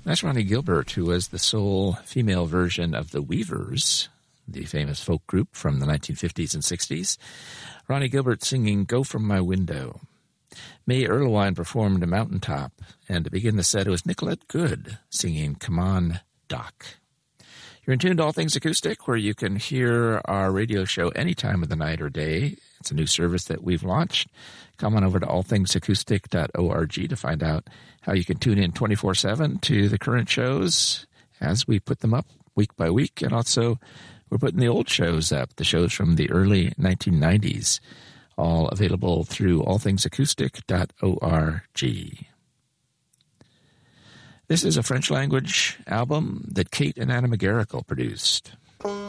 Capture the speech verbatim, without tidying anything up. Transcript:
That's Ronnie Gilbert, who was the sole female version of the Weavers, the famous folk group from the nineteen fifties and sixties. Ronnie Gilbert singing Go From My Window. May Erlewine performed Mountaintop, and to begin the set it was Nicolette Good singing Come On, Doc. You're in tune to All Things Acoustic, where you can hear our radio show any time of the night or day. It's a new service that we've launched. Come on over to all things acoustic dot org to find out how you can tune in twenty-four seven to the current shows as we put them up week by week. And also, we're putting the old shows up, the shows from the early nineteen nineties, all available through all things acoustic dot org. This is a French-language album that Kate and Anna McGarrigle produced.